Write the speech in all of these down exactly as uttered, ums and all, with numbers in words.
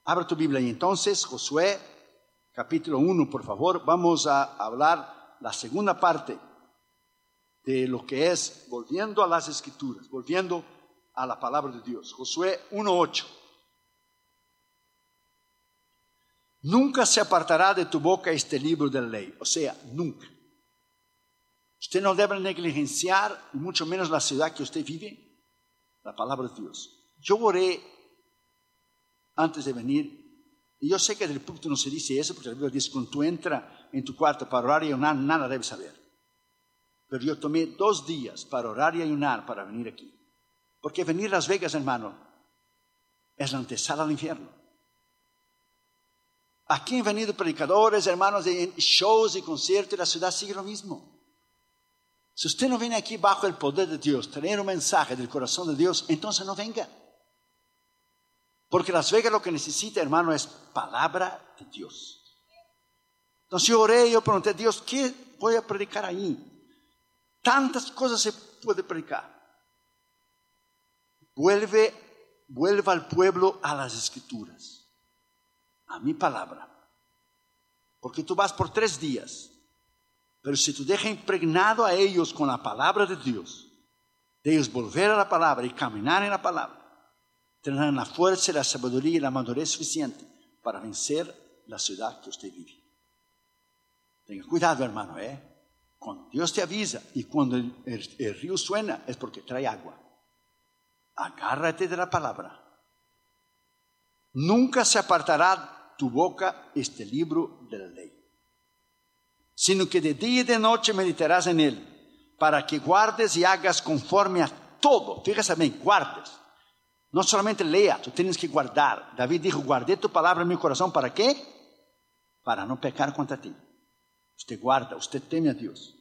Abra tu Biblia y entonces Josué capítulo uno, por favor. Vamos a hablar la segunda parte de lo que es volviendo a las Escrituras, volviendo a la palabra de Dios. Josué uno ocho. Nunca se apartará de tu boca este libro de la ley, o sea, nunca. Usted no debe negligenciar, mucho menos la ciudad que usted vive, la palabra de Dios. Yo oré antes de venir, y yo sé que del púlpito no se dice eso, porque la Biblia dice, cuando tú entras en tu cuarto para orar y ayunar, nada debes saber. Pero yo tomé dos días para orar y ayunar para venir aquí. Porque venir a Las Vegas, hermano, es la antesala al infierno. Aquí han venido predicadores, hermanos, de shows y conciertos, y la ciudad sigue lo mismo. Si usted no viene aquí bajo el poder de Dios, traer un mensaje del corazón de Dios, entonces no venga. Porque Las Vegas lo que necesita, hermano, es palabra de Dios. Entonces yo oré, yo pregunté a Dios, ¿qué voy a predicar ahí? Tantas cosas se puede predicar. Vuelve, vuelva al pueblo a las Escrituras. A mi palabra, porque tú vas por tres días, pero si tú dejas impregnado a ellos con la palabra de Dios, de ellos volver a la palabra y caminar en la palabra, tendrán la fuerza, la sabiduría y la madurez suficiente para vencer la ciudad que usted vive. Tenga cuidado, hermano, ¿eh? Cuando Dios te avisa y cuando el, el, el río suena es porque trae agua. Agárrate de la palabra. Nunca se apartará tu boca este libro de la ley, sino que de día y de noche meditarás en él, para que guardes y hagas conforme a todo. Fíjate bien, guardes. No solamente lea, tú tienes que guardar. David dijo, guardé tu palabra en mi corazón. ¿Para qué? Para no pecar contra ti. Usted guarda, usted teme a Dios.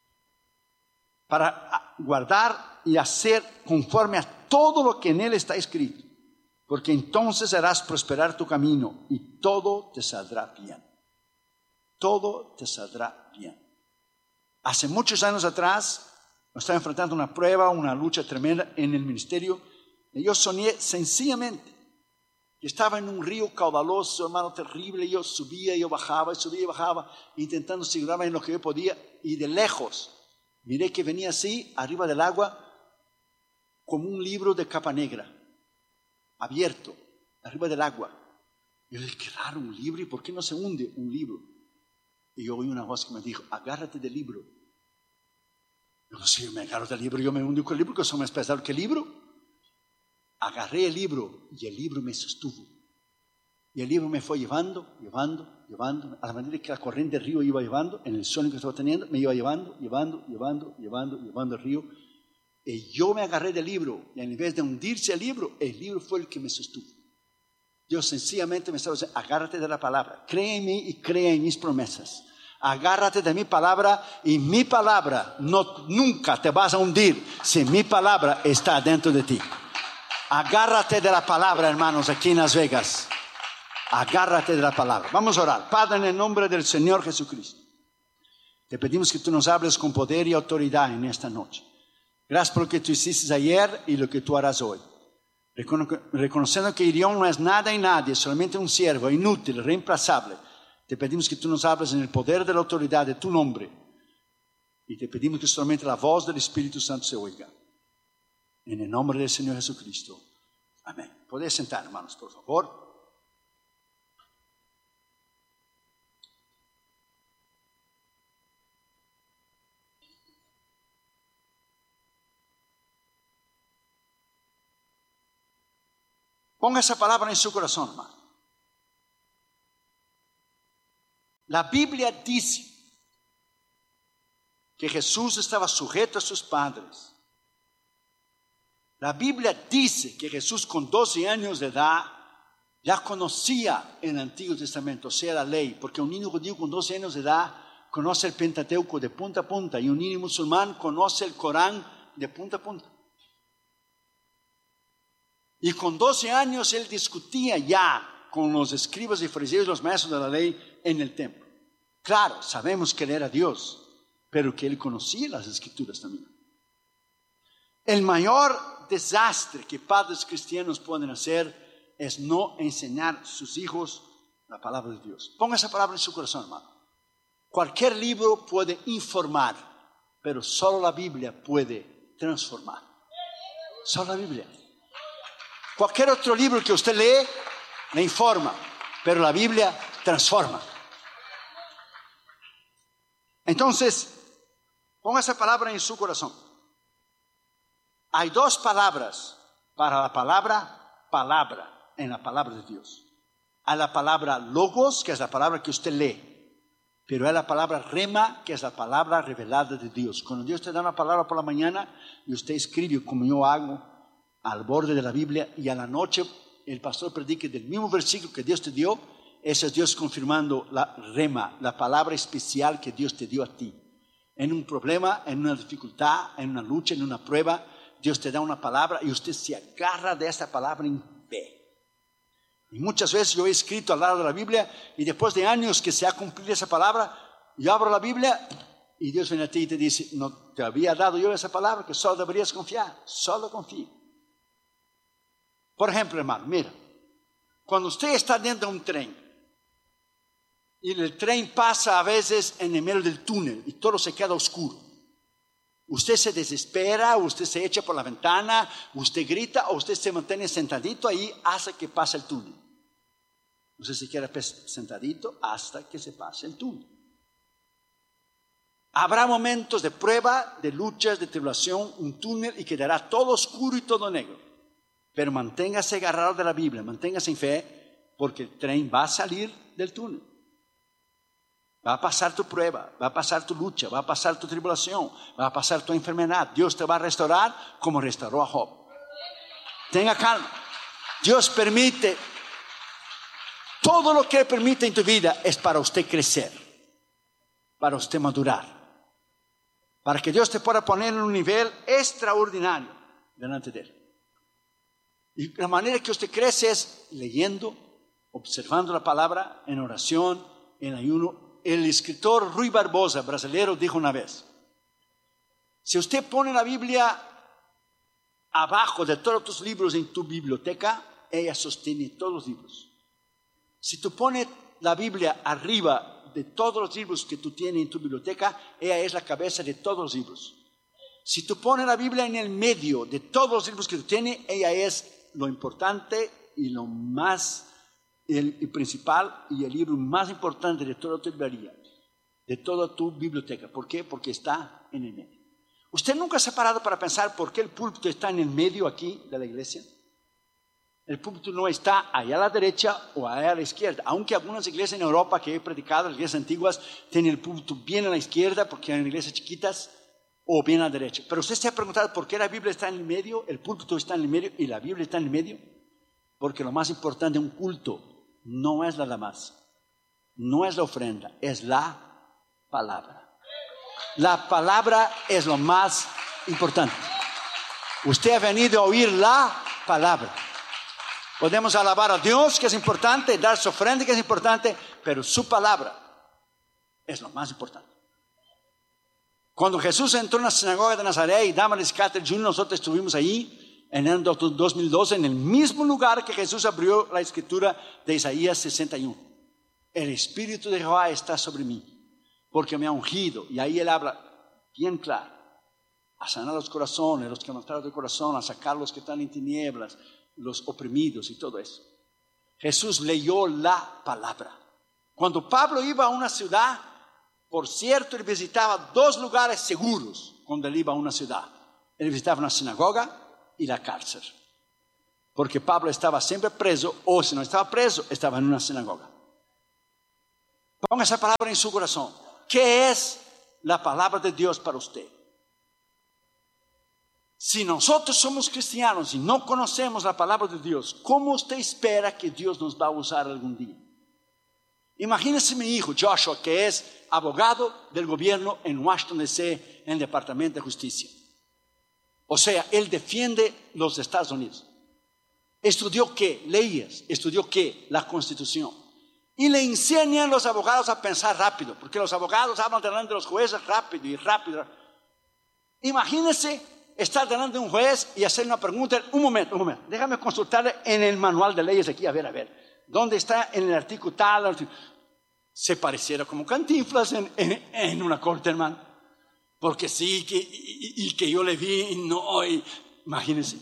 Para guardar y hacer conforme a todo lo que en él está escrito. Porque entonces harás prosperar tu camino y todo te saldrá bien. Todo te saldrá bien. Hace muchos años atrás, me estaba enfrentando una prueba, una lucha tremenda en el ministerio. Y yo soñé sencillamente que estaba en un río caudaloso, hermano, terrible. Yo subía, yo bajaba, subía y bajaba, intentando asegurarme en lo que yo podía. Y de lejos, miré que venía así, arriba del agua, como un libro de capa negra. Abierto, arriba del agua. Yo dije, qué raro, un libro, ¿y por qué no se hunde un libro? Y yo oí una voz que me dijo, agárrate del libro. Yo no sé, yo me agarro del libro, yo me hundo con el libro, que soy más pesado que el libro. Agarré el libro y el libro me sostuvo. Y el libro me fue llevando, llevando, llevando, a la manera que la corriente del río iba llevando, en el sueño que estaba teniendo, me iba llevando, llevando, llevando, llevando, llevando el río. Y yo me agarré del libro, y en vez de hundirse el libro, el libro fue el que me sostuvo. Yo sencillamente me estaba diciendo, agárrate de la palabra, cree en mí y cree en mis promesas. Agárrate de mi palabra y mi palabra, no, nunca te vas a hundir si mi palabra está dentro de ti. Agárrate de la palabra, hermanos, aquí en Las Vegas. Agárrate de la palabra. Vamos a orar. Padre, en el nombre del Señor Jesucristo, te pedimos que tú nos hables con poder y autoridad en esta noche. Gracias por lo que tú hiciste ayer y lo que tú harás hoy. Recono- reconociendo que Irión no es nada y nadie, solamente un siervo, inútil, reemplazable. Te pedimos que tú nos hables en el poder de la autoridad de tu nombre. Y te pedimos que solamente la voz del Espíritu Santo se oiga. En el nombre del Señor Jesucristo. Amén. Podéis sentar, hermanos, por favor. Ponga esa palabra en su corazón, hermano. La Biblia dice que Jesús estaba sujeto a sus padres. La Biblia dice que Jesús con doce años de edad ya conocía el Antiguo Testamento, o sea, la ley, porque un niño judío con doce años de edad conoce el Pentateuco de punta a punta y un niño musulmán conoce el Corán de punta a punta. Y con doce años él discutía ya con los escribas y fariseos, los maestros de la ley en el templo. Claro, sabemos que él era Dios, pero que él conocía las Escrituras también. El mayor desastre que padres cristianos pueden hacer es no enseñar a sus hijos la palabra de Dios. Ponga esa palabra en su corazón, hermano. Cualquier libro puede informar, pero solo la Biblia puede transformar. Solo la Biblia. Cualquier otro libro que usted lee le informa, pero la Biblia transforma. Entonces, ponga esa palabra en su corazón. Hay dos palabras para la palabra palabra en la palabra de Dios. Hay la palabra logos, que es la palabra que usted lee, pero hay la palabra rema, que es la palabra revelada de Dios. Cuando Dios te da una palabra por la mañana y usted escribe como yo hago al borde de la Biblia, y a la noche el pastor predique del mismo versículo que Dios te dio, ese es Dios confirmando la rema, la palabra especial que Dios te dio a ti. En un problema, en una dificultad, en una lucha, en una prueba, Dios te da una palabra y usted se agarra de esa palabra en fe. Y muchas veces yo he escrito al lado de la Biblia, y después de años que se ha cumplido esa palabra, yo abro la Biblia y Dios viene a ti y te dice: no te había dado yo esa palabra, que solo deberías confiar. Solo confía. Por ejemplo, hermano, mira, cuando usted está dentro de un tren y el tren pasa a veces en el medio del túnel y todo se queda oscuro, usted se desespera, usted se echa por la ventana, usted grita, o usted se mantiene sentadito ahí hasta que pase el túnel. Usted se queda sentadito hasta que se pase el túnel. Habrá momentos de prueba, de luchas, de tribulación, un túnel, y quedará todo oscuro y todo negro. Pero manténgase agarrado de la Biblia, manténgase en fe, porque el tren va a salir del túnel. Va a pasar tu prueba, va a pasar tu lucha, va a pasar tu tribulación, va a pasar tu enfermedad. Dios te va a restaurar como restauró a Job. Tenga calma. Dios permite, todo lo que permite en tu vida es para usted crecer, para usted madurar, para que Dios te pueda poner en un nivel extraordinario delante de Él. Y la manera que usted crece es leyendo, observando la palabra, en oración, en ayuno. El escritor Rui Barbosa, brasileño, dijo una vez: si usted pone la Biblia abajo de todos tus libros en tu biblioteca, ella sostiene todos los libros. Si tú pones la Biblia arriba de todos los libros que tú tienes en tu biblioteca, ella es la cabeza de todos los libros. Si tú pones la Biblia en el medio de todos los libros que tú tienes, ella es lo importante y lo más el, el principal y el libro más importante de toda tu librería, de toda tu biblioteca. ¿Por qué? Porque está en el medio. ¿Usted nunca se ha parado para pensar por qué el púlpito está en el medio aquí de la iglesia? El púlpito no está allá a la derecha o allá a la izquierda, aunque algunas iglesias en Europa que he predicado, las iglesias antiguas, tienen el púlpito bien a la izquierda porque eran iglesias chiquitas, o bien a la derecha. Pero usted se ha preguntado por qué la Biblia está en el medio, el púlpito está en el medio y la Biblia está en el medio. Porque lo más importante de un culto no es la alabanza, no es la ofrenda, es la palabra. La palabra es lo más importante. Usted ha venido a oír la palabra. Podemos alabar a Dios, que es importante, dar su ofrenda, que es importante, pero su palabra es lo más importante. Cuando Jesús entró en la sinagoga de Nazaret y Damaris Carter junior, nosotros estuvimos ahí en el dos mil doce, en el mismo lugar que Jesús abrió la escritura de Isaías sesenta y uno. El Espíritu de Jehová está sobre mí, porque me ha ungido. Y ahí Él habla bien claro: a sanar los corazones, los quebrantados de corazón, a sacar los que están en tinieblas, los oprimidos y todo eso. Jesús leyó la palabra. Cuando Pablo iba a una ciudad, por cierto, él visitaba dos lugares seguros cuando él iba a una ciudad. Él visitaba una sinagoga y la cárcel, porque Pablo estaba siempre preso, o si no estaba preso, estaba en una sinagoga. Ponga esa palabra en su corazón. ¿Qué es la palabra de Dios para usted? Si nosotros somos cristianos y no conocemos la palabra de Dios, ¿cómo usted espera que Dios nos va a usar algún día? Imagínese mi hijo Joshua, que es abogado del gobierno en Washington D C, en el Departamento de Justicia. O sea, él defiende los Estados Unidos. ¿Estudió qué? Leyes. ¿Estudió qué? La Constitución. Y le enseñan los abogados a pensar rápido, porque los abogados hablan delante de los jueces rápido y rápido. Imagínese estar delante de un juez y hacer una pregunta. Un momento, un momento. Déjame consultar en el manual de leyes aquí. A ver, a ver. ¿Dónde está en el artículo tal? Artículo? Se pareciera como Cantinflas en, en, en una corte, hermano. Porque sí, que, y, y que yo le vi, no, y, imagínense.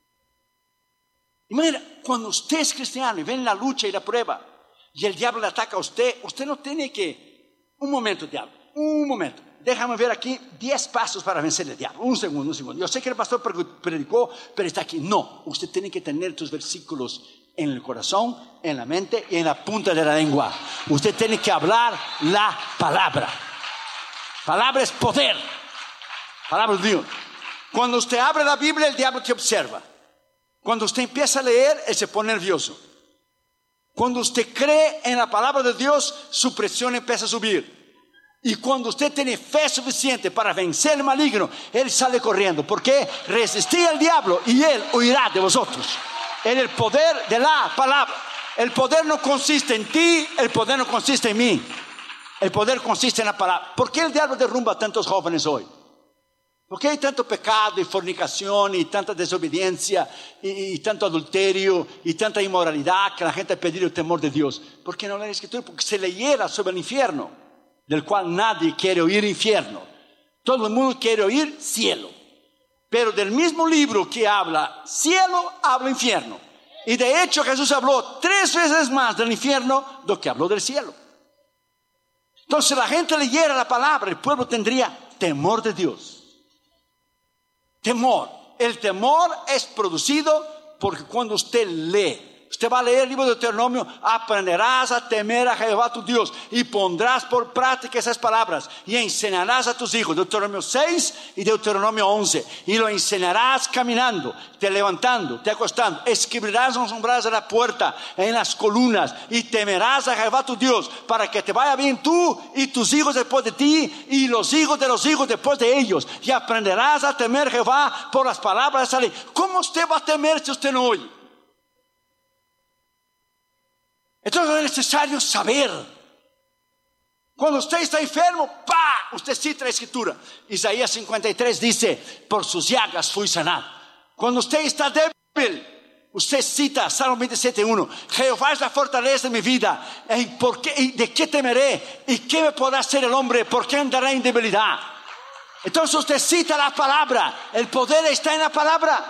Imagina, cuando usted es cristiano y ven la lucha y la prueba, y el diablo le ataca a usted, usted no tiene que, un momento, diablo, un momento. Déjame ver aquí diez pasos para vencer el diablo. Un segundo, un segundo. Yo sé que el pastor predicó, pero está aquí. No, usted tiene que tener tus versículos en el corazón, en la mente y en la punta de la lengua. Usted tiene que hablar la palabra. Palabra es poder. Palabra es Dios. Cuando usted abre la Biblia, el diablo te observa. Cuando usted empieza a leer, él se pone nervioso. Cuando usted cree en la palabra de Dios, su presión empieza a subir. Y cuando usted tiene fe suficiente para vencer el maligno, él sale corriendo. Porque resistí al diablo y él huirá de vosotros. En el poder de la palabra. El poder no consiste en ti, el poder no consiste en mí. El poder consiste en la palabra. ¿Por qué el diablo derrumba a tantos jóvenes hoy? ¿Por qué hay tanto pecado y fornicación y tanta desobediencia y, y tanto adulterio y tanta inmoralidad que la gente ha perdido el temor de Dios? ¿Por qué no leen la Escritura? Porque se leyera sobre el infierno, del cual nadie quiere oír infierno. Todo el mundo quiere oír cielo. Pero del mismo libro que habla cielo, habla infierno. Y de hecho Jesús habló tres veces más del infierno do que habló del cielo. Entonces la gente leyera la palabra, el pueblo tendría temor de Dios. Temor. El temor es producido porque cuando usted lee, usted va a leer el libro de Deuteronomio, aprenderás a temer a Jehová tu Dios y pondrás por práctica esas palabras y enseñarás a tus hijos. Deuteronomio seis y Deuteronomio once. Y lo enseñarás caminando, te levantando, te acostando. Escribirás en los umbrales de la puerta, en las columnas, y temerás a Jehová tu Dios para que te vaya bien tú y tus hijos después de ti y los hijos de los hijos después de ellos. Y aprenderás a temer a Jehová por las palabras de esa ley. ¿Cómo usted va a temer si usted no oye? Entonces es necesario saber. Cuando usted está enfermo, ¡pa! Usted cita la Escritura. Isaías cincuenta y tres dice: por sus llagas fui sanado. Cuando usted está débil, usted cita Salmo veintisiete uno. Jehová es la fortaleza de mi vida. ¿Y por qué, y de qué temeré? ¿Y qué me podrá hacer el hombre? ¿Por qué andará en debilidad? Entonces usted cita la palabra. El poder está en la palabra.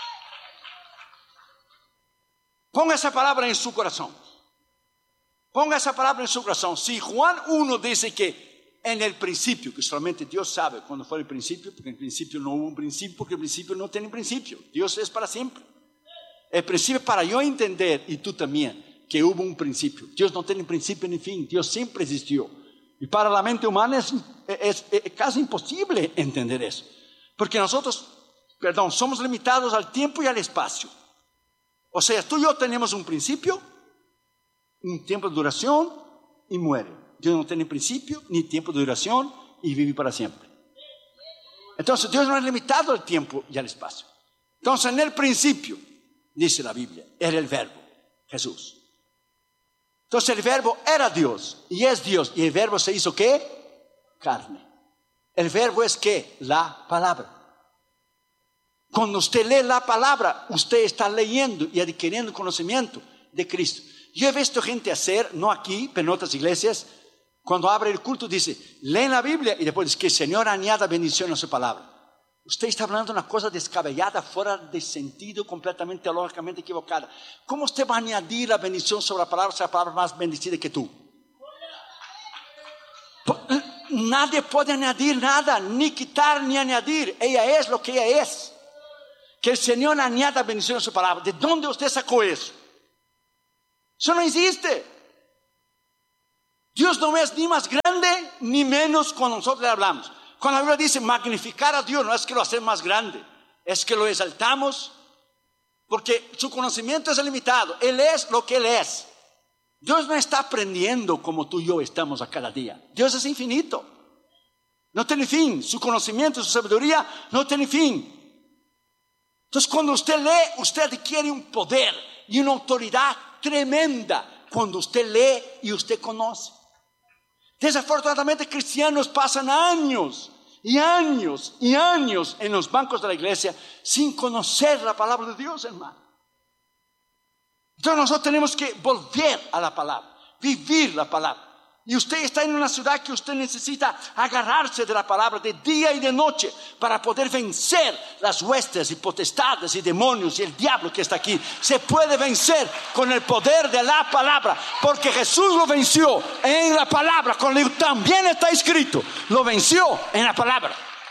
Ponga esa palabra en su corazón. Ponga esa palabra en su corazón. Si Juan uno dice que en el principio, que solamente Dios sabe cuándo fue el principio, porque en el principio no hubo un principio, porque el principio no tiene principio. Dios es para siempre. El principio para yo entender, y tú también, que hubo un principio. Dios no tiene principio ni fin. Dios siempre existió. Y para la mente humana es, es, es, es casi imposible entender eso. Porque nosotros, perdón, somos limitados al tiempo y al espacio. O sea, tú y yo tenemos un principio, un tiempo de duración y muere. Dios no tiene principio ni tiempo de duración y vive para siempre. Entonces Dios no es limitado al tiempo y al espacio. Entonces en el principio, dice la Biblia, era el verbo, Jesús. Entonces el verbo era Dios y es Dios. Y el verbo se hizo ¿qué? Carne. El verbo es ¿qué? La palabra. Cuando usted lee la palabra, usted está leyendo y adquiriendo conocimiento de Cristo. Yo he visto gente hacer, no aquí, pero en otras iglesias, cuando abre el culto dice, leen la Biblia y después dice que el Señor añada bendición a su palabra. Usted está hablando de una cosa descabellada, fuera de sentido, completamente lógicamente equivocada. ¿Cómo usted va a añadir la bendición sobre la palabra, si la palabra más bendecida que tú? Nadie puede añadir nada, ni quitar ni añadir. Ella es lo que ella es. Que el Señor añada bendición a su palabra. ¿De dónde usted sacó eso? Eso no existe. Dios no es ni más grande ni menos cuando nosotros le hablamos. Cuando la Biblia dice magnificar a Dios, no es que lo hacemos más grande, es que lo exaltamos, porque su conocimiento es limitado. Él es lo que Él es. Dios no está aprendiendo como tú y yo estamos a cada día. Dios es infinito, no tiene fin. Su conocimiento, su sabiduría no tiene fin. Entonces cuando usted lee, usted adquiere un poder y una autoridad tremenda cuando usted lee y usted conoce. Desafortunadamente cristianos pasan años y años y años en los bancos de la iglesia sin conocer la palabra de Dios, hermano. Entonces nosotros tenemos que volver a la palabra, vivir la palabra. Y usted está en una ciudad que usted necesita agarrarse de la palabra de día y de noche para poder vencer las huestes y potestades y demonios y el diablo que está aquí. Se puede vencer con el poder de la palabra, porque Jesús lo venció en la palabra. Con lo también está escrito, lo venció en la palabra.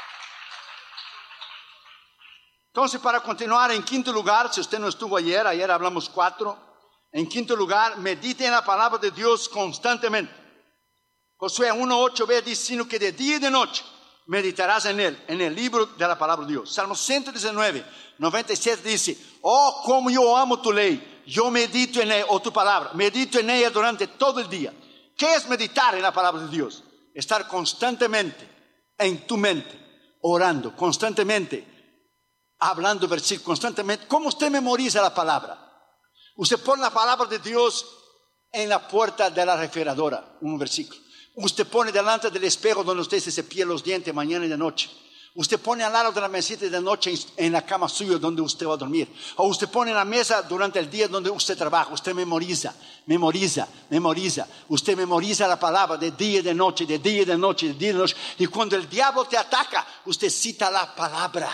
Entonces, para continuar, en quinto lugar, si usted no estuvo ayer, ayer hablamos cuatro. En quinto lugar, medite en la palabra de Dios constantemente. Josué uno ocho b dice, sino que de día y de noche meditarás en él, en el libro de la palabra de Dios. Salmo ciento diecinueve, noventa y siete dice, oh, como yo amo tu ley, yo medito en ella, o tu palabra, medito en ella durante todo el día. ¿Qué es meditar en la palabra de Dios? Estar constantemente en tu mente, orando, constantemente, hablando versículos, constantemente. ¿Cómo usted memoriza la palabra? Usted pone la palabra de Dios en la puerta de la refrigeradora, un versículo. Usted pone delante del espejo donde usted se cepilla los dientes mañana y de noche. Usted pone al lado de la mesita de noche en la cama suya donde usted va a dormir. O usted pone en la mesa durante el día donde usted trabaja. Usted memoriza, memoriza, memoriza. Usted memoriza la palabra de día y de noche, de día y de noche, de día y de noche. Y cuando el diablo te ataca, usted cita la palabra.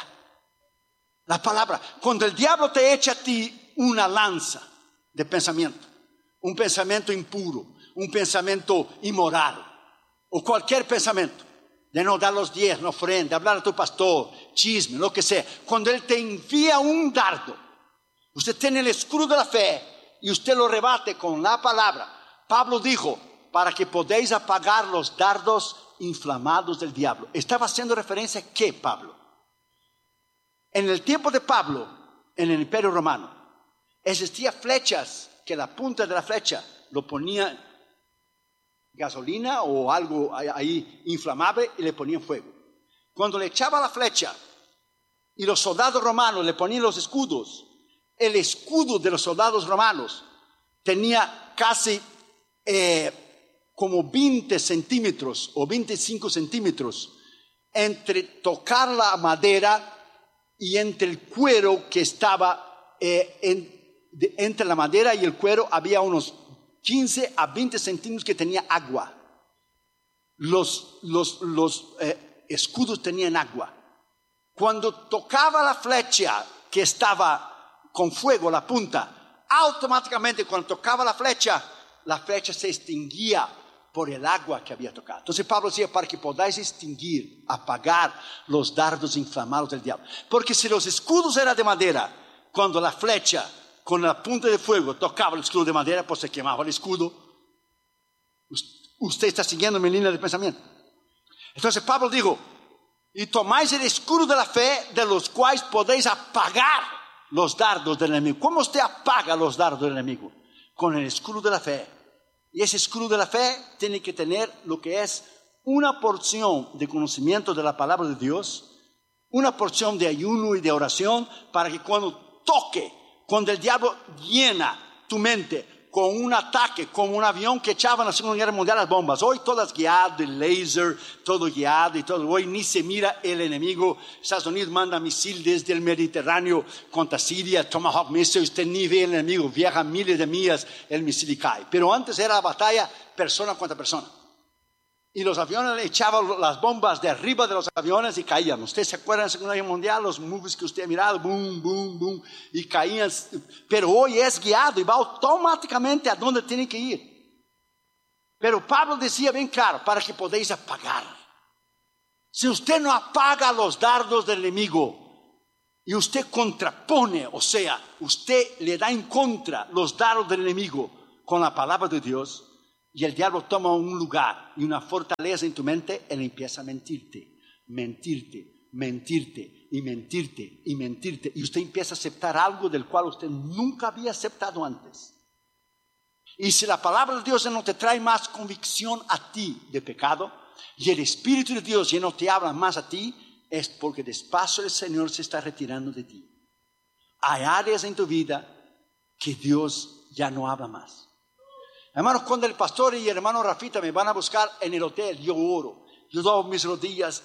La palabra. Cuando el diablo te echa a ti una lanza de pensamiento, un pensamiento impuro, un pensamiento inmoral, o cualquier pensamiento, de no dar los diez, no ofrenda, hablar a tu pastor, chisme, lo que sea. Cuando él te envía un dardo, usted tiene el escudo de la fe y usted lo rebate con la palabra. Pablo dijo, para que podáis apagar los dardos inflamados del diablo. Estaba haciendo referencia a ¿qué, Pablo? En el tiempo de Pablo, en el Imperio Romano, existían flechas que la punta de la flecha lo ponía gasolina o algo ahí inflamable y le ponían fuego. Cuando le echaba la flecha y los soldados romanos le ponían los escudos, el escudo de los soldados romanos tenía casi eh, como veinte centímetros o veinticinco centímetros entre tocar la madera y entre el cuero que estaba eh, en, de, entre la madera y el cuero había unos quince a veinte centímetros que tenía agua. Los, los, los eh, escudos tenían agua. Cuando tocaba la flecha que estaba con fuego, la punta, automáticamente cuando tocaba la flecha, la flecha se extinguía por el agua que había tocado. Entonces Pablo decía, para que podáis extinguir, apagar los dardos inflamados del diablo. Porque si los escudos eran de madera, cuando la flecha con la punta de fuego tocaba el escudo de madera, pues se quemaba el escudo. Usted está siguiendo mi línea de pensamiento. Entonces Pablo dijo, y tomáis el escudo de la fe, de los cuales podéis apagar los dardos del enemigo. ¿Cómo usted apaga los dardos del enemigo? Con el escudo de la fe. Y ese escudo de la fe tiene que tener lo que es una porción de conocimiento de la palabra de Dios, una porción de ayuno y de oración, para que cuando toque, cuando el diablo llena tu mente con un ataque, como un avión que echaban en la Segunda Guerra Mundial las bombas. Hoy todas guiadas, el láser, todo guiado y todo. Hoy ni se mira el enemigo. Estados Unidos manda misil desde el Mediterráneo contra Siria, Tomahawk missile. Usted ni ve el enemigo, viaja miles de millas, el misil y cae. Pero antes era la batalla persona contra persona. Y los aviones le echaban las bombas de arriba de los aviones y caían. ¿Usted se acuerda de la Segunda Guerra Mundial? Los movies que usted ha mirado, boom, boom, boom, y caían. Pero hoy es guiado y va automáticamente a donde tiene que ir. Pero Pablo decía bien claro, para que podáis apagar. Si usted no apaga los dardos del enemigo y usted contrapone, o sea, usted le da en contra los dardos del enemigo con la palabra de Dios, y el diablo toma un lugar y una fortaleza en tu mente, él empieza a mentirte, mentirte, mentirte y mentirte y mentirte. Y usted empieza a aceptar algo del cual usted nunca había aceptado antes. Y si la palabra de Dios ya no te trae más convicción a ti de pecado, y el Espíritu de Dios ya no te habla más a ti, es porque despacio el Señor se está retirando de ti. Hay áreas en tu vida que Dios ya no habla más. Hermanos, cuando el pastor y el hermano Rafita me van a buscar en el hotel, yo oro, yo doy mis rodillas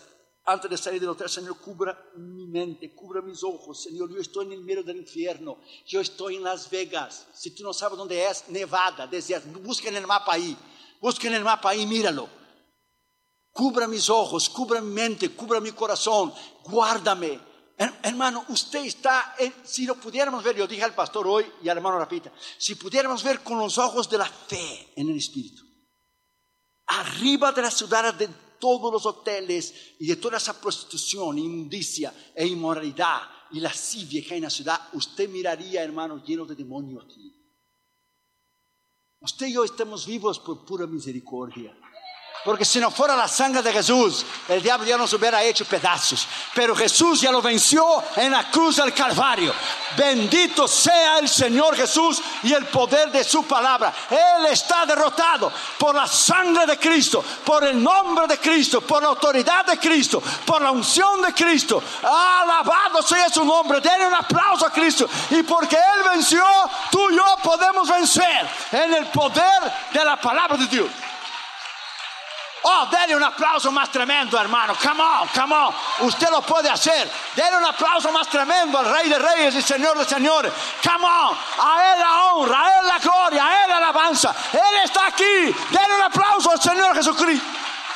antes de salir del hotel, Señor, cubra mi mente, cubra mis ojos. Señor, yo estoy en el medio del infierno, yo estoy en Las Vegas. Si tú no sabes dónde es, Nevada, desierto, busca en el mapa ahí, busca en el mapa ahí, míralo. Cubra mis ojos, cubra mi mente, cubra mi corazón, guárdame. Hermano, usted está, si lo pudiéramos ver, yo dije al pastor hoy y al hermano Rapita, si pudiéramos ver con los ojos de la fe en el Espíritu, arriba de la ciudad, de todos los hoteles y de toda esa prostitución, inmundicia e inmoralidad y lascivia que hay en la ciudad, usted miraría, hermano, lleno de demonios aquí. Usted y yo estamos vivos por pura misericordia. Porque si no fuera la sangre de Jesús, el diablo ya nos hubiera hecho pedazos. Pero Jesús ya lo venció en la cruz del Calvario. Bendito sea el Señor Jesús y el poder de su palabra. Él está derrotado por la sangre de Cristo, por el nombre de Cristo, por la autoridad de Cristo, por la unción de Cristo. Alabado sea su nombre. Denle un aplauso a Cristo. Y porque Él venció, tú y yo podemos vencer en el poder de la palabra de Dios. Oh, denle un aplauso más tremendo, hermano. Come on, come on. Usted lo puede hacer. Denle un aplauso más tremendo al Rey de Reyes y Señor de Señores. Come on. A Él la honra, a Él la gloria, a Él la alabanza. Él está aquí. Denle un aplauso al Señor Jesucristo.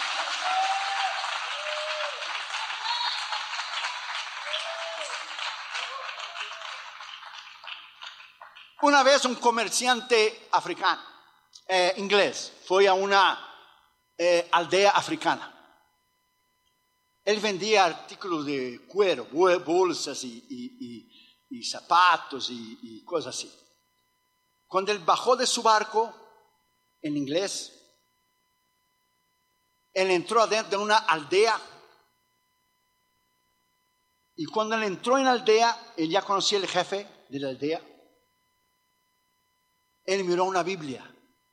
Una vez un comerciante africano, eh, inglés, fue a una Eh, aldea africana. Él vendía artículos de cuero, bolsas y, y, y, y zapatos y, y cosas así. Cuando él bajó de su barco, en inglés, él entró adentro de una aldea. Y cuando él entró en la aldea, él ya conocía al jefe de la aldea. Él miró una Biblia.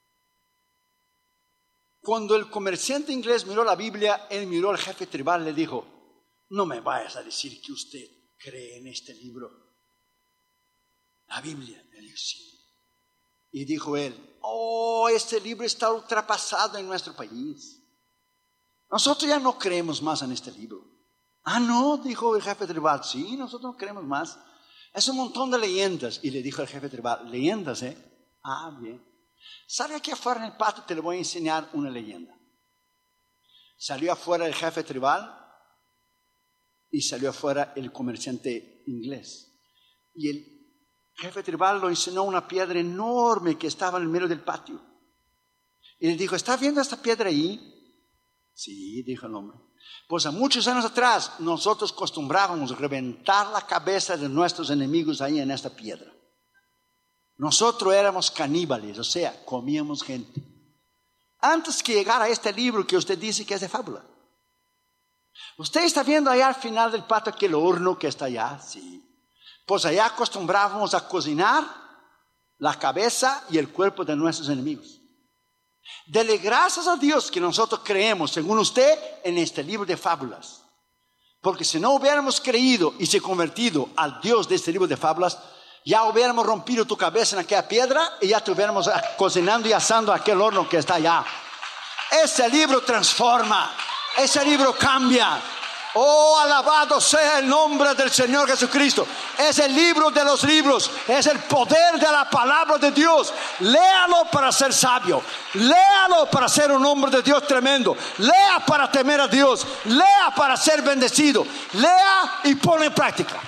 Cuando el comerciante inglés miró la Biblia, él miró al jefe tribal y le dijo: no me vayas a decir que usted cree en este libro. La Biblia. Le dijo: sí. Y dijo él: oh, este libro está ultrapasado en nuestro país. Nosotros ya no creemos más en este libro. Ah, no, dijo el jefe tribal. Sí, nosotros no creemos más. Es un montón de leyendas. Y le dijo el jefe tribal: leyendas, ¿eh? Ah, bien. Sale aquí afuera en el patio, te le voy a enseñar una leyenda. Salió afuera el jefe tribal y salió afuera el comerciante inglés. Y el jefe tribal lo enseñó una piedra enorme que estaba en el medio del patio. Y le dijo: ¿estás viendo esta piedra ahí? Sí, dijo el hombre. Pues a muchos años atrás nosotros acostumbrábamos reventar la cabeza de nuestros enemigos ahí en esta piedra. Nosotros éramos caníbales, o sea, comíamos gente. Antes que llegara a este libro que usted dice que es de fábula. Usted está viendo allá al final del patio aquel horno que está allá, sí. Pues allá acostumbrábamos a cocinar la cabeza y el cuerpo de nuestros enemigos. Dele gracias a Dios que nosotros creemos, según usted, en este libro de fábulas. Porque si no hubiéramos creído y se convertido al Dios de este libro de fábulas, ya hubiéramos rompido tu cabeza en aquella piedra y ya te hubiéramos cocinando y asando aquel horno que está allá. Ese libro transforma, ese libro cambia. Oh, alabado sea el nombre del Señor Jesucristo. Es el libro de los libros, es el poder de la palabra de Dios. Léalo para ser sabio, léalo para ser un hombre de Dios tremendo, lea para temer a Dios, lea para ser bendecido, lea y pone en práctica.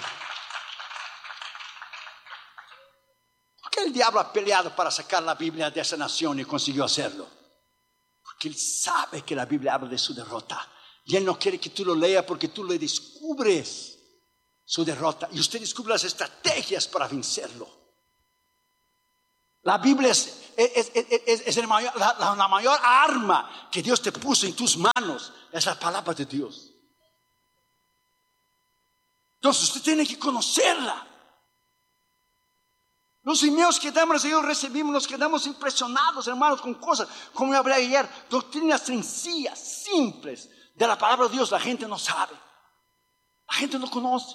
¿Por qué el diablo ha peleado para sacar la Biblia de esa nación y consiguió hacerlo? Porque él sabe que la Biblia habla de su derrota. Y él no quiere que tú lo leas porque tú le descubres su derrota. Y usted descubre las estrategias para vencerlo. La Biblia es, es, es, es, es el mayor, la, la mayor arma que Dios te puso en tus manos. Es la palabra de Dios. Entonces usted tiene que conocerla. Los emails que damos, Señor, recibimos, nos quedamos impresionados, hermanos, con cosas, como yo hablé ayer, doctrinas sencillas, simples, de la palabra de Dios. La gente no sabe, la gente no conoce.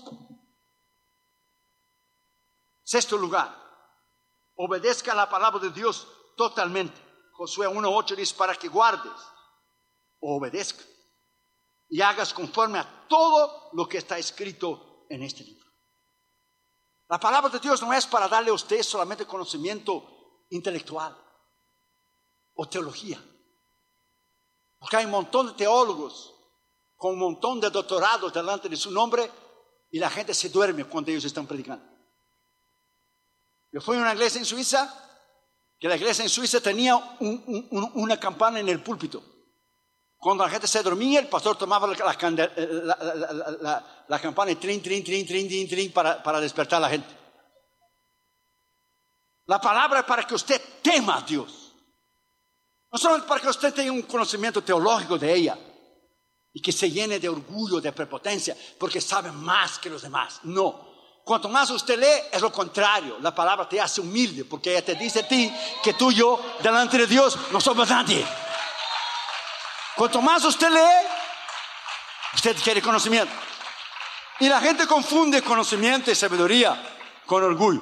Sexto lugar, obedezca a la palabra de Dios totalmente. Josué uno ocho dice: para que guardes, obedezca. y hagas conforme a todo lo que está escrito en este libro. La palabra de Dios no es para darle a usted solamente conocimiento intelectual o teología. Porque hay un montón de teólogos con un montón de doctorados delante de su nombre y la gente se duerme cuando ellos están predicando. Yo fui a una iglesia en Suiza, que la iglesia en Suiza tenía un, un, una campana en el púlpito. Cuando la gente se dormía, el pastor tomaba la, la, la, la, la, la campana y trin, trin, trin, trin, trin, trin para, para despertar a la gente. La palabra es para que usted tema a Dios. No solamente para que usted tenga un conocimiento teológico de ella y que se llene de orgullo, de prepotencia, porque sabe más que los demás. No. Cuanto más usted lee, es lo contrario. La palabra te hace humilde, porque ella te dice a ti que tú y yo, delante de Dios, no somos nadie. Cuanto más usted lee, usted quiere conocimiento. Y la gente confunde conocimiento y sabiduría con orgullo.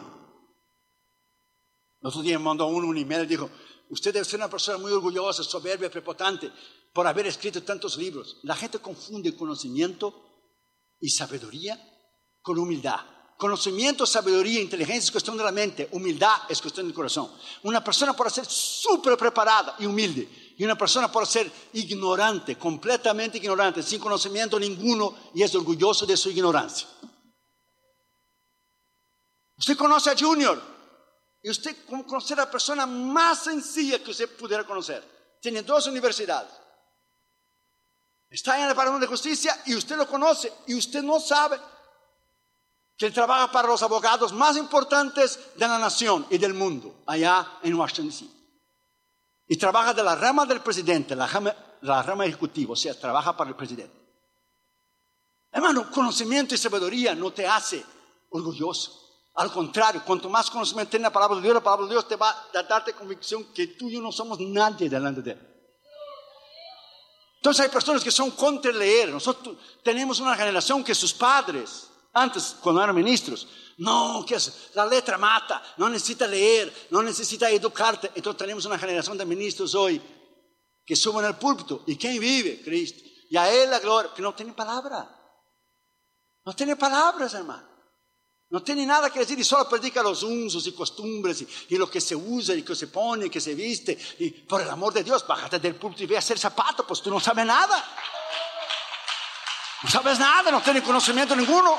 El otro día me mandó uno un email y dijo: usted debe ser una persona muy orgullosa, soberbia, prepotente por haber escrito tantos libros. La gente confunde conocimiento y sabiduría con humildad. Conocimiento, sabiduría, inteligencia es cuestión de la mente. Humildad es cuestión del corazón. Una persona puede ser súper preparada y humilde, y una persona puede ser ignorante, completamente ignorante, sin conocimiento ninguno, y es orgulloso de su ignorancia. Usted conoce a Junior y usted conoce a la persona más sencilla que usted pudiera conocer. Tiene dos universidades, está en el Departamento de Justicia y usted lo conoce y usted no sabe que él trabaja para los abogados más importantes de la nación y del mundo, allá en Washington, D C Y trabaja de la rama del presidente, la rama, la rama ejecutiva, o sea, trabaja para el presidente. Hermano, conocimiento y sabiduría no te hace orgulloso. Al contrario, cuanto más conocimiento tiene la palabra de Dios, la palabra de Dios te va a darte convicción que tú y yo no somos nadie delante de Él. Entonces hay personas que son contra leer. Nosotros tenemos una generación que sus padres, antes, cuando eran ministros, no, que es, la letra mata, no necesita leer, no necesita educarte. Entonces tenemos una generación de ministros hoy que suben al púlpito. ¿Y quién vive? Cristo. Y a Él la gloria, que no tiene palabra. No tiene palabras, hermano. No tiene nada que decir y solo predica los usos y costumbres y, y lo que se usa y que se pone y que se viste. Y por el amor de Dios, bájate del púlpito y ve a hacer zapatos, pues tú no sabes nada. No sabes nada, no tienes conocimiento ninguno.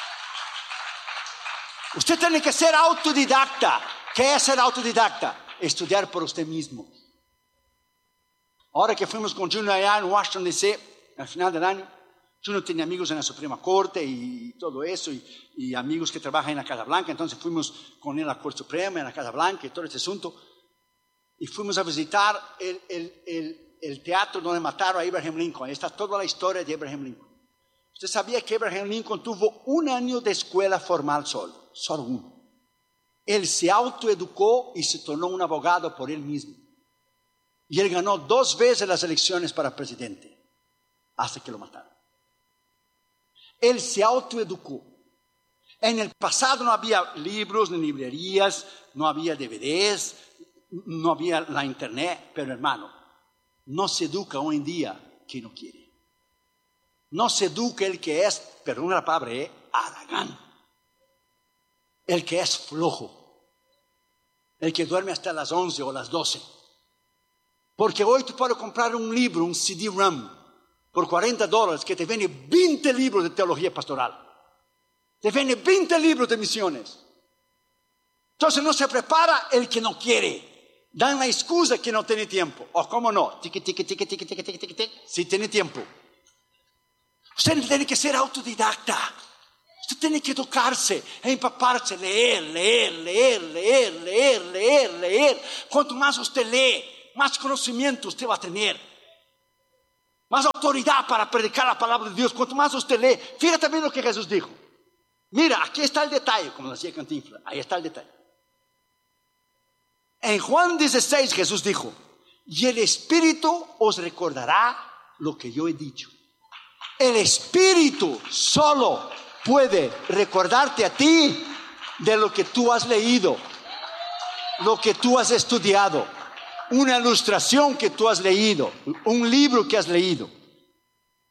Usted tiene que ser autodidacta. ¿Qué es ser autodidacta? Estudiar por usted mismo. Ahora que fuimos con Junior allá en Washington, D C, al final del año, Junior tiene amigos en la Suprema Corte y todo eso, y, y amigos que trabajan en la Casa Blanca. Entonces fuimos con él a la Corte Suprema, en la Casa Blanca y todo ese asunto. Y fuimos a visitar el, el, el, el teatro donde mataron a Abraham Lincoln. Ahí está toda la historia de Abraham Lincoln. ¿Usted sabía que Abraham Lincoln tuvo un año de escuela formal solo? Solo uno. Él se autoeducó y se tornó un abogado por él mismo. Y él ganó dos veces las elecciones para presidente, hasta que lo mataron. Él se autoeducó. En el pasado no había libros ni librerías, no había D V Ds, no había la internet, pero hermano, no se educa hoy en día quien no quiere. No se educa el que es, perdón la palabra, es haragán. El que es flojo. El que duerme hasta las once o las doce. Porque hoy tú puedes comprar un libro, un C D ROM, por cuarenta dólares, que te vende veinte libros de teología pastoral. Te vende veinte libros de misiones. Entonces no se prepara el que no quiere. Dan la excusa que no tiene tiempo. O cómo no, tique, tique, tique, tique, tique, tique, tique, tique, si tiene tiempo. Usted tiene que ser autodidacta. Usted tiene que educarse, empaparse, leer, leer, leer, leer, leer, leer, leer. Cuanto más usted lee, más conocimiento usted va a tener. Más autoridad para predicar la palabra de Dios. Cuanto más usted lee, fíjate bien lo que Jesús dijo. Mira, aquí está el detalle, como decía Cantinflas, ahí está el detalle. En Juan dieciséis Jesús dijo: y el Espíritu os recordará lo que yo he dicho. El Espíritu solo puede recordarte a ti de lo que tú has leído, lo que tú has estudiado, una ilustración que tú has leído, un libro que has leído.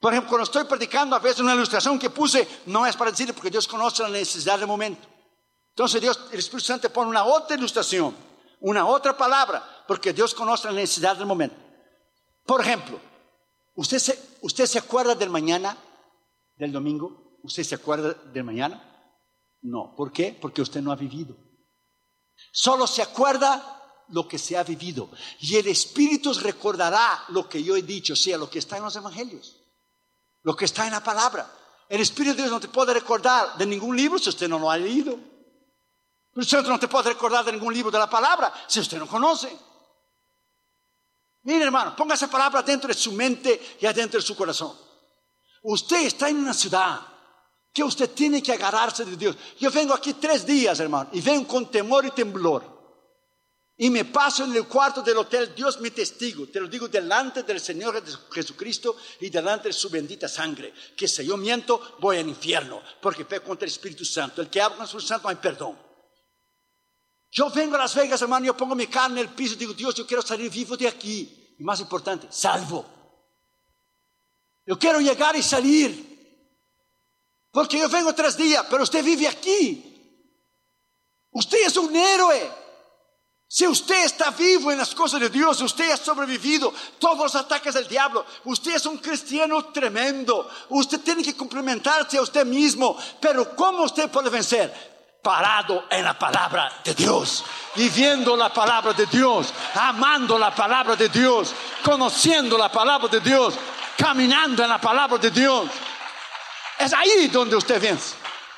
Por ejemplo, cuando estoy predicando, a veces una ilustración que puse no es para decirle, porque Dios conoce la necesidad del momento. Entonces Dios, el Espíritu Santo pone una otra ilustración, una otra palabra, porque Dios conoce la necesidad del momento. Por ejemplo, ¿usted se, usted se acuerda del mañana, del domingo? ¿Usted se acuerda del mañana? No. ¿Por qué? Porque usted no ha vivido. Solo se acuerda lo que se ha vivido. Y el Espíritu recordará lo que yo he dicho, o sea, lo que está en los evangelios, lo que está en la palabra. El Espíritu de Dios no te puede recordar de ningún libro si usted no lo ha leído. El Espíritu no te puede recordar de ningún libro de la palabra si usted no conoce. Mire, hermano, ponga esa palabra dentro de su mente y adentro de su corazón. Usted está en una ciudad que usted tiene que agarrarse de Dios. Yo vengo aquí tres días, hermano, y vengo con temor y temblor. Y me paso en el cuarto del hotel. Dios mi testigo, te lo digo delante del Señor Jesucristo y delante de su bendita sangre, que si yo miento, voy al infierno, porque peco contra el Espíritu Santo. El que habla con el Espíritu Santo no hay perdón. Yo vengo a Las Vegas, hermano, yo pongo mi carne en el piso y digo, Dios, yo quiero salir vivo de aquí. Y más importante, salvo. Yo quiero llegar y salir. Porque yo vengo tres días, pero usted vive aquí. Usted es un héroe. Si usted está vivo en las cosas de Dios, usted ha sobrevivido todos los ataques del diablo. Usted es un cristiano tremendo. Usted tiene que complementarse a usted mismo. Pero ¿cómo usted puede vencer? Parado en la palabra de Dios, viviendo la palabra de Dios, amando la palabra de Dios, conociendo la palabra de Dios, caminando en la palabra de Dios. Es ahí donde usted vence.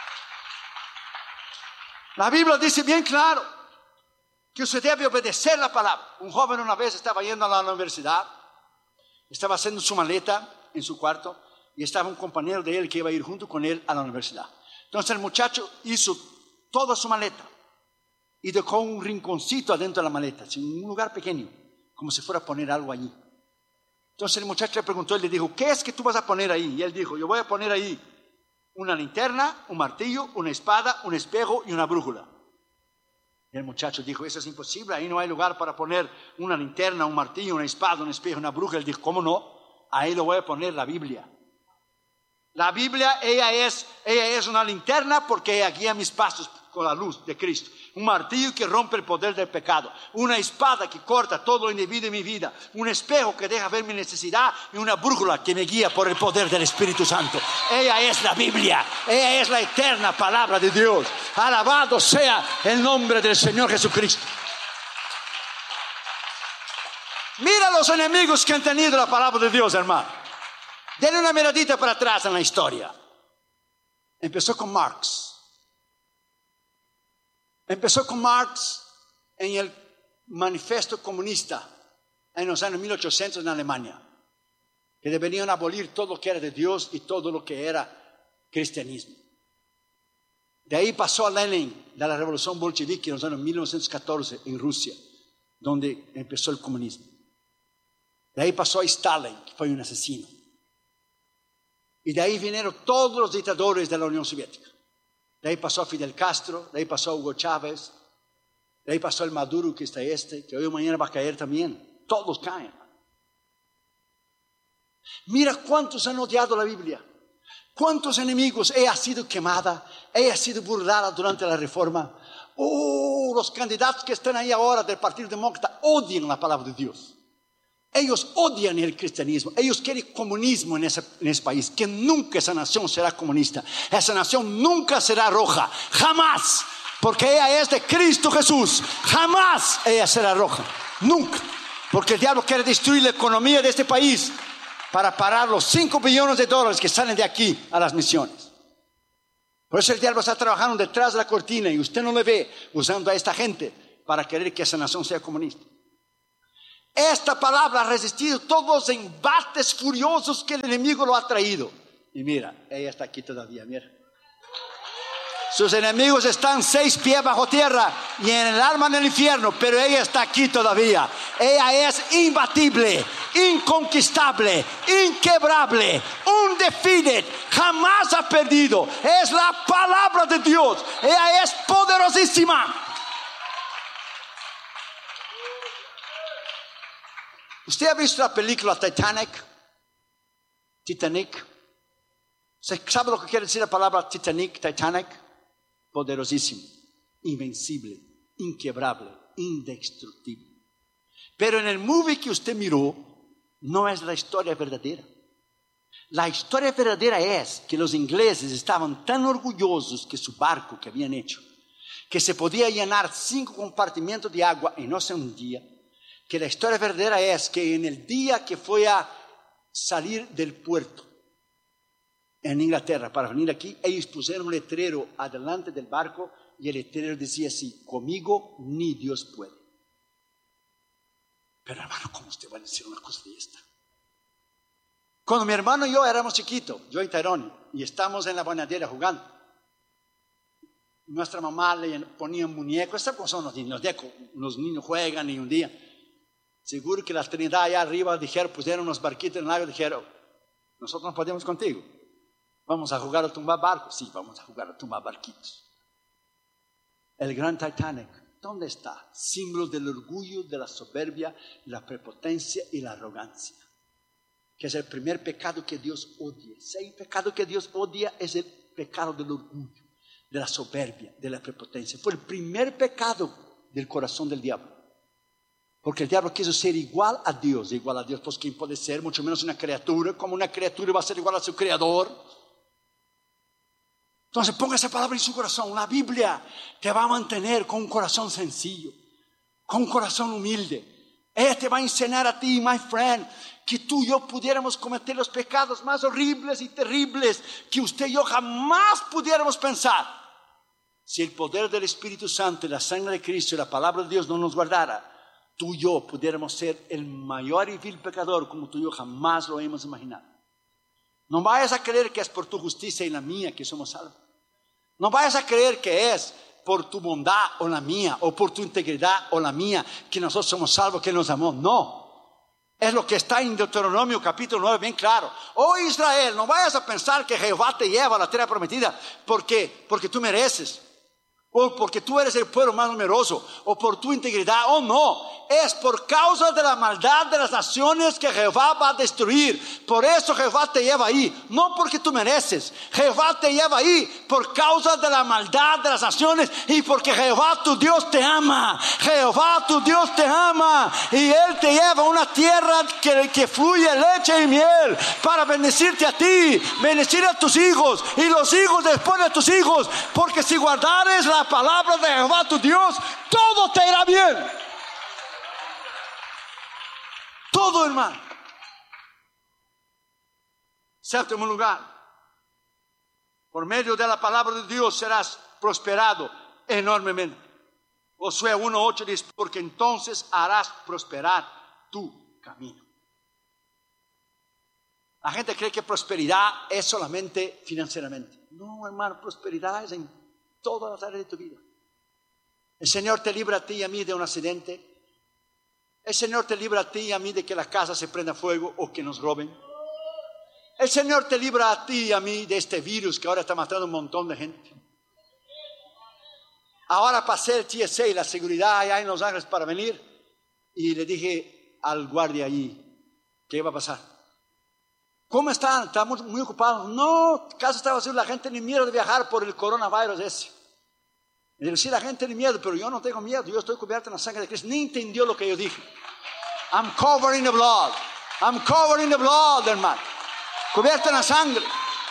La Biblia dice bien claro que usted debe obedecer la palabra. Un joven una vez estaba yendo a la universidad, estaba haciendo su maleta en su cuarto y estaba un compañero de él que iba a ir junto con él a la universidad. Entonces el muchacho hizo toda su maleta y dejó un rinconcito adentro de la maleta, un lugar pequeño, como si fuera a poner algo allí. Entonces el muchacho le preguntó y le dijo, ¿qué es que tú vas a poner ahí? Y él dijo, yo voy a poner ahí una linterna, un martillo, una espada, un espejo y una brújula. Y el muchacho dijo, eso es imposible, ahí no hay lugar para poner una linterna, un martillo, una espada, un espejo, una brújula. Él dijo, ¿cómo no? Ahí lo voy a poner la Biblia. La Biblia, ella es, ella es una linterna porque ella guía mis pasos con la luz de Cristo. Un martillo que rompe el poder del pecado. Una espada que corta todo lo indebido en mi vida. Un espejo que deja ver mi necesidad. Y una brújula que me guía por el poder del Espíritu Santo. Ella es la Biblia. Ella es la eterna palabra de Dios. Alabado sea el nombre del Señor Jesucristo. Mira los enemigos que han tenido la palabra de Dios, hermano. Denle una miradita para atrás en la historia. Empezó con Marx. Empezó con Marx en el manifiesto comunista en los años mil ochocientos en Alemania, que deberían abolir todo lo que era de Dios y todo lo que era cristianismo. De ahí pasó a Lenin, de la revolución bolchevique en los años mil novecientos catorce en Rusia, donde empezó el comunismo. De ahí pasó a Stalin, que fue un asesino. Y de ahí vinieron todos los dictadores de la Unión Soviética. De ahí pasó a Fidel Castro, de ahí pasó a Hugo Chávez, de ahí pasó el Maduro que está este, que hoy o mañana va a caer también. Todos caen. Mira cuántos han odiado la Biblia. Cuántos enemigos. Ella ha sido quemada, ella ha sido burlada durante la Reforma. Oh, los candidatos que están ahí ahora del Partido Demócrata odian la palabra de Dios. Ellos odian el cristianismo. Ellos quieren comunismo en ese, en ese país. Que nunca esa nación será comunista. Esa nación nunca será roja. Jamás. Porque ella es de Cristo Jesús. Jamás ella será roja. Nunca. Porque el diablo quiere destruir la economía de este país para parar los cinco billones de dólares que salen de aquí a las misiones. Por eso el diablo está trabajando detrás de la cortina y usted no le ve usando a esta gente para querer que esa nación sea comunista. Esta palabra ha resistido todos los embates furiosos que el enemigo lo ha traído. Y mira, ella está aquí todavía, mira. Sus enemigos están seis pies bajo tierra y en el alma del infierno, pero ella está aquí todavía. Ella es imbatible, inconquistable, inquebrable, undefeated, jamás ha perdido. Es la palabra de Dios. Ella es poderosísima. ¿Usted ha visto la película Titanic? Titanic. ¿Sabe lo que quiere decir la palabra Titanic, Titanic? Poderosísimo, invencible, inquebrable, indestructible. Pero en el movie que usted miró, no es la historia verdadera. La historia verdadera es que los ingleses estaban tan orgullosos que su barco que habían hecho, que se podía llenar cinco compartimentos de agua y no se hundía, que la historia verdadera es que en el día que fue a salir del puerto en Inglaterra para venir aquí, ellos pusieron un letrero adelante del barco y el letrero decía así: conmigo ni Dios puede. Pero hermano, ¿cómo usted va a decir una cosa de esta? Cuando mi hermano y yo éramos chiquitos, yo y Tyrone, y estamos en la bañadera jugando, nuestra mamá le ponía un muñeco. ¿Sabe cómo son los niños? Los niños juegan y un día, seguro que la Trinidad allá arriba dijeron, pusieron unos barquitos en el lago y dijeron: nosotros no podemos contigo, vamos a jugar a tumbar barcos. Sí, vamos a jugar a tumbar barquitos. El gran Titanic, ¿dónde está? Símbolo del orgullo, de la soberbia, la prepotencia y la arrogancia, que es el primer pecado que Dios odia. Si hay un pecado que Dios odia, es el pecado del orgullo, de la soberbia, de la prepotencia. Fue el primer pecado del corazón del diablo, porque el diablo quiso ser igual a Dios. Igual a Dios, pues ¿quién puede ser? Mucho menos una criatura. Como una criatura va a ser igual a su creador. Entonces ponga esa palabra en su corazón. La Biblia te va a mantener con un corazón sencillo, con un corazón humilde. Ella te va a enseñar a ti, my friend, que tú y yo pudiéramos cometer los pecados más horribles y terribles que usted y yo jamás pudiéramos pensar, si el poder del Espíritu Santo, la sangre de Cristo y la palabra de Dios no nos guardara. Tú y yo pudiéramos ser el mayor y vil pecador como tú y yo jamás lo hemos imaginado. No vayas a creer que es por tu justicia y la mía que somos salvos. No vayas a creer que es por tu bondad o la mía, o por tu integridad o la mía, que nosotros somos salvos, que nos amó. No. Es lo que está en Deuteronomio capítulo nueve bien claro. Oh Israel, no vayas a pensar que Jehová te lleva a la tierra prometida porque, porque tú mereces, o porque tú eres el pueblo más numeroso, o por tu integridad. Oh no, es por causa de la maldad de las naciones que Jehová va a destruir. Por eso Jehová te lleva ahí, no porque tú mereces. Jehová te lleva ahí por causa de la maldad de las naciones y porque Jehová tu Dios te ama. Jehová tu Dios te ama y Él te lleva a una tierra que, que fluye leche y miel para bendecirte a ti, bendecir a tus hijos y los hijos después de tus hijos, porque si guardares la palabra de Jehová tu Dios, todo te irá bien. Todo, hermano. Séptimo lugar, por medio de la palabra de Dios serás prosperado enormemente. Josué uno ocho dice: porque entonces harás prosperar tu camino. La gente cree que prosperidad es solamente financieramente. No, hermano, prosperidad es en todas las áreas de tu vida. El Señor te libra a ti y a mí de un accidente. El Señor te libra a ti y a mí de que la casa se prenda fuego o que nos roben. El Señor te libra a ti y a mí de este virus que ahora está matando un montón de gente. Ahora pasé el T S A, la seguridad allá en Los Ángeles para venir, y le dije al guardia allí, ¿qué iba a pasar? ¿Cómo están? Estamos muy ocupados. No, casa está vacía, la gente ni miedo de viajar por el coronavirus ese. Y le decía, la gente ni miedo, pero yo no tengo miedo, yo estoy cubierto en la sangre de Cristo. Ni entendió lo que yo dije. I'm covered in the blood. I'm covered in the blood, hermano. Cubierto en la sangre.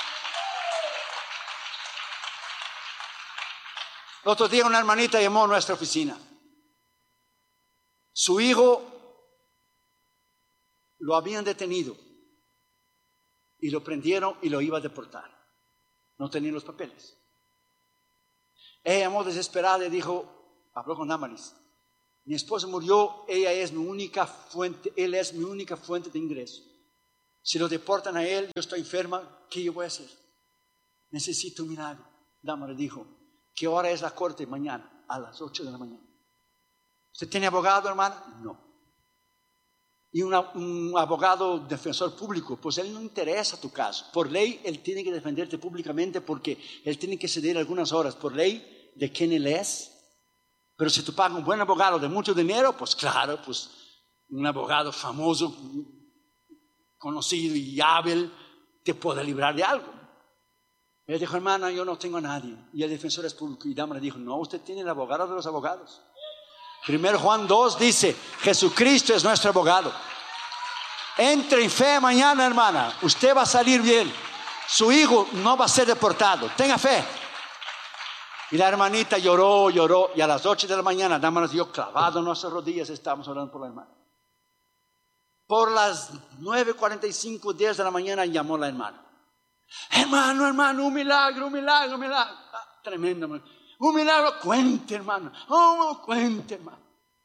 El otro día una hermanita llamó a nuestra oficina. Su hijo lo habían detenido y lo prendieron y lo iba a deportar. No tenía los papeles. Ella llamó desesperada y dijo, habló con Damaris, mi esposo murió, ella es mi única fuente, él es mi única fuente de ingreso. Si lo deportan a él, yo estoy enferma, ¿qué yo voy a hacer? Necesito un milagro. Damaris dijo, ¿qué hora es la corte? Mañana, a las ocho de la mañana. ¿Usted tiene abogado, hermana? No. Y una, un abogado defensor público, pues él no interesa tu caso. Por ley, él tiene que defenderte públicamente porque él tiene que ceder algunas horas por ley de quién él es. Pero si tú pagas un buen abogado de mucho dinero, pues claro, pues un abogado famoso, conocido y hábil, te puede librar de algo. Él dijo, hermana, yo no tengo a nadie. Y el defensor es público. Y Dama le dijo, no, usted tiene el abogado de los abogados. Primero Juan dos dice, Jesucristo es nuestro abogado. Entre en fe mañana, hermana. Usted va a salir bien. Su hijo no va a ser deportado. Tenga fe. Y la hermanita lloró, lloró. Y a las ocho de la mañana, Dama nos dio clavado en nuestras rodillas. Estábamos orando por la hermana. Por las nueve cuarenta y cinco, diez de la mañana llamó la hermana. Hermano, hermano, un milagro, un milagro, un milagro. Ah, tremendo. Un milagro, cuente, hermano. Oh, cuente, hermano.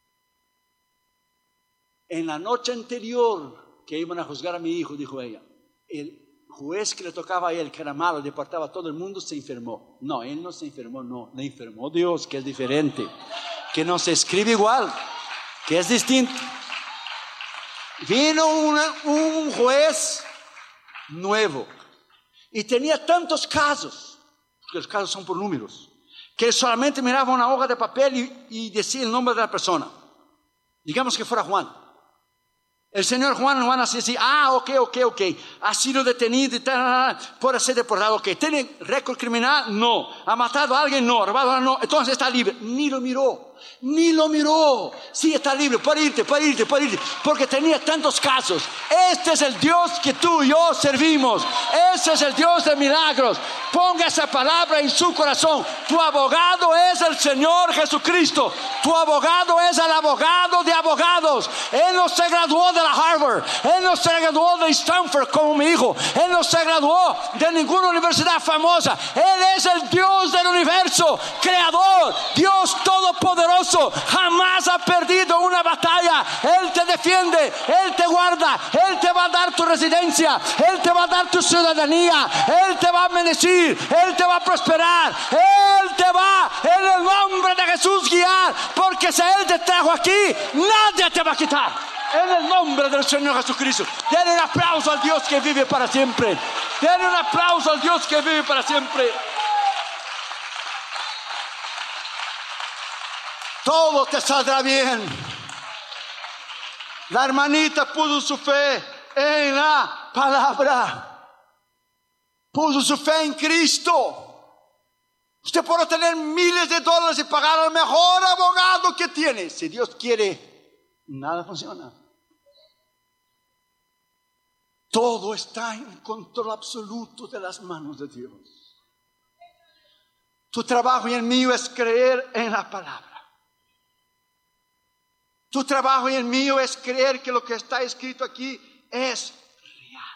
En la noche anterior que iban a juzgar a mi hijo, dijo ella, el juez que le tocaba a él, que era malo, deportaba a todo el mundo, se enfermó. No, él no se enfermó, no. Le enfermó Dios, que es diferente. Que no se escribe igual, que es distinto. Vino una, un juez nuevo y tenía tantos casos, porque los casos son por números, que solamente miraba una hoja de papel y, y decía el nombre de la persona. Digamos que fuera Juan. El señor Juan, Juan así, así, ah, ok, ok, ok, ha sido detenido y tal, puede ser deportado, ok. ¿Tiene récord criminal? No. ¿Ha matado a alguien? No. ¿Ha robado a alguien? No. Entonces está libre. Ni lo miró, ni lo miró. Sí, está libre, puede irte, puede irte, puede irte, porque tenía tantos casos. Este es el Dios que tú y yo servimos. Este es el Dios de milagros. Ponga esa palabra en su corazón. Tu abogado es el Señor Jesucristo. Tu abogado es el abogado de abogados. Él no se graduó de la Harvard, él no se graduó de Stanford como mi hijo, él no se graduó de ninguna universidad famosa. Él es el Dios del universo, creador, Dios todopoderoso. Jamás ha perdido una batalla. Él te defiende, él te guarda, él te va a dar tu residencia, él te va a dar tu ciudadanía, él te va a bendecir, él te va a prosperar, él te va en el nombre de Jesús guiar, porque si él te trajo aquí, nadie te va a quitar. En el nombre del Señor Jesucristo. Denle un aplauso al Dios que vive para siempre. Denle un aplauso al Dios que vive para siempre. Todo te saldrá bien. La hermanita puso su fe en la palabra. Puso su fe en Cristo. Usted puede tener miles de dólares y pagar al mejor abogado que tiene. Si Dios quiere, nada funciona. Todo está en control absoluto de las manos de Dios. Tu trabajo y el mío es creer en la palabra. Tu trabajo y el mío es creer que lo que está escrito aquí es real.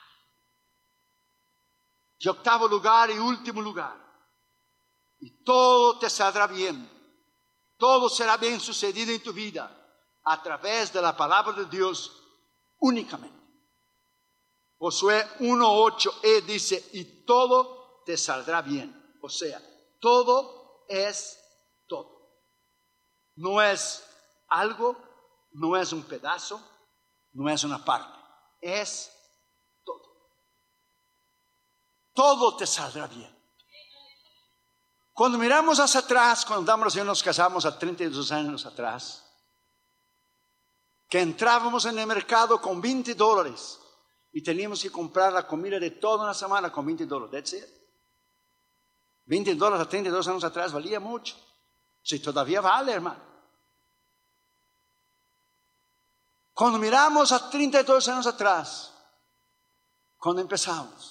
Y octavo lugar y último lugar. Y todo te saldrá bien. Todo será bien sucedido en tu vida a través de la palabra de Dios únicamente. Josué uno ocho e dice, y todo te saldrá bien. O sea, todo es todo. No es algo, no es un pedazo, no es una parte. Es todo. Todo te saldrá bien. Cuando miramos hacia atrás, cuando Dama y yo nos casamos a treinta y dos años atrás, que entrábamos en el mercado con veinte dólares y teníamos que comprar la comida de toda una semana con veinte dólares. That's it. veinte dólares a treinta y dos años atrás valía mucho. Si todavía vale, hermano. Cuando miramos a treinta y dos años atrás, cuando empezamos,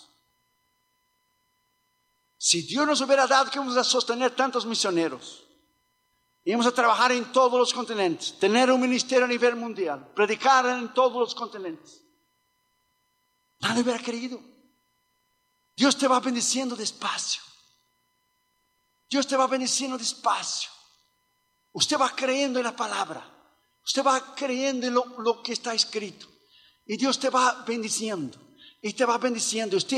si Dios nos hubiera dado que íbamos a sostener tantos misioneros, íbamos a trabajar en todos los continentes, tener un ministerio a nivel mundial, predicar en todos los continentes, nadie hubiera querido. Dios te va bendiciendo despacio. Dios te va bendiciendo despacio. Usted va creyendo en la palabra. Usted va creyendo en lo, lo que está escrito. Y Dios te va bendiciendo. Y te va bendiciendo. Usted